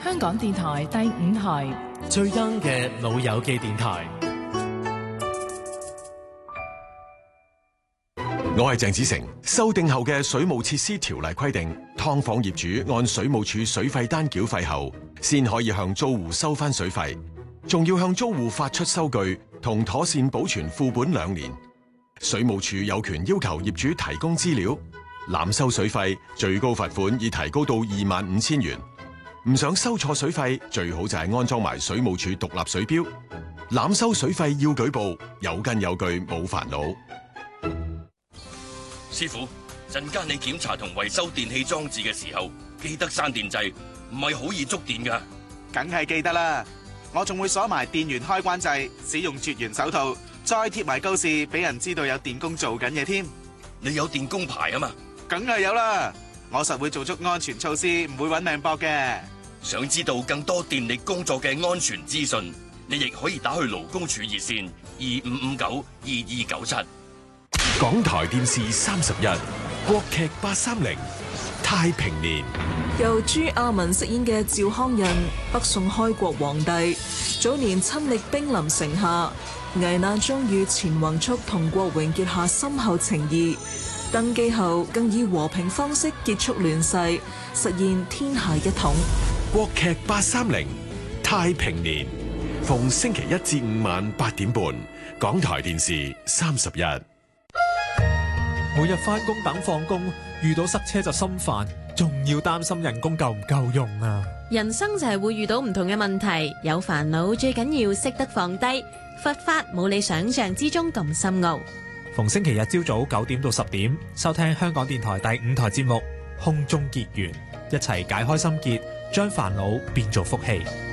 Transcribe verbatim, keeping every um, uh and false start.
香港電台第五台最 young 嘅老友記電台。 我係鄭子誠。修訂後嘅水務設施條例規定，劏房業主按水務署水費單繳費後，先可以向租戶收翻水費，仲要向租戶發出收據同妥善保存副本兩年。水務署有權要求業主提供資料，濫收水費最高罰款已提高到二萬五千元。唔想收錯水費，最好就係安裝埋水務署獨立水錶。濫收水費要舉報，有根有據冇煩惱。 師傅，陣間你檢查同維修電器裝置嘅時候，記得閂電掣，唔係好易觸電噶。 梗係記得啦，我仲會鎖埋電源開關掣，使用絕緣手套，再貼埋告示，俾人知道有電工做緊嘢添。 你有電工牌啊嘛？ 梗係有啦，我實會做足安全措施，唔會搵命搏嘅。 想知道更多電力工作嘅安全資訊，你亦可以打去勞工處熱線二五五九二二九七。 港台電視三十一，國劇八三零《太平年》， 由朱亞文飾演嘅趙匡胤，北宋開國皇帝，早年親歷兵臨城下，危難中與錢宏速同郭榮結下深厚情誼。登基後更以和平方式結束亂世，實現天下一統。 國劇八三零《太平年》，逢星期一至五晚八點半，港台電視三十一。 每日翻工等放工，遇到塞車就心煩，仲要擔心人工夠唔夠用啊！ 人生就係會遇到唔同嘅問題，有煩惱最緊要識得放低。佛法冇你想象之中咁深奧。 逢星期日朝早九點到十點，收聽香港電台第五台節目《空中結緣》，一齊解開心結，將煩惱變做福氣。